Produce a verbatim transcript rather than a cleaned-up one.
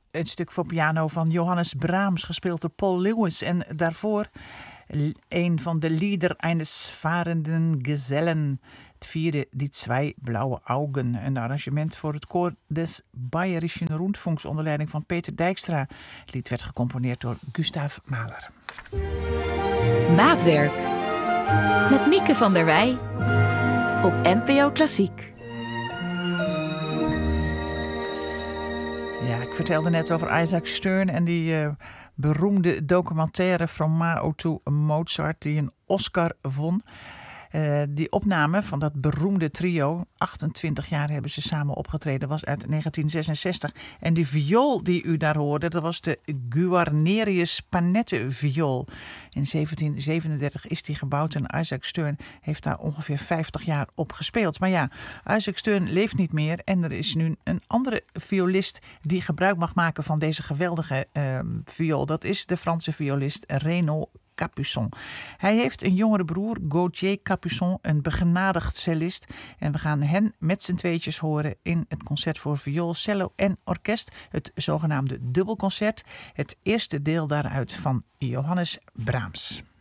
een stuk voor piano van Johannes Brahms, gespeeld door Paul Lewis. En daarvoor een van de Lieder eines fahrenden Gesellen. Het vierde, Die zwei blauwe Augen. Een arrangement voor het koor des Bayerischen Rundfunks onder leiding van Peter Dijkstra. Het lied werd gecomponeerd door Gustav Mahler. Maatwerk met Mieke van der Wij op N P O Klassiek. Ja, ik vertelde net over Isaac Stern en die uh, beroemde documentaire From Mao to Mozart die een Oscar won. Uh, die opname van dat beroemde trio, achtentwintig jaar hebben ze samen opgetreden, was uit negentien zesenzestig. En die viool die u daar hoorde, dat was de Guarnerius Panette viool. In zeventien zevenendertig is die gebouwd en Isaac Stern heeft daar ongeveer vijftig jaar op gespeeld. Maar ja, Isaac Stern leeft niet meer en er is nu een andere violist die gebruik mag maken van deze geweldige uh, viool. Dat is de Franse violist Renaud Capuçon. Hij heeft een jongere broer, Gauthier Capuçon, een begenadigd cellist. En we gaan hen met z'n tweetjes horen in het concert voor viool, cello en orkest. Het zogenaamde dubbelconcert. Het eerste deel daaruit van Johannes Brahms.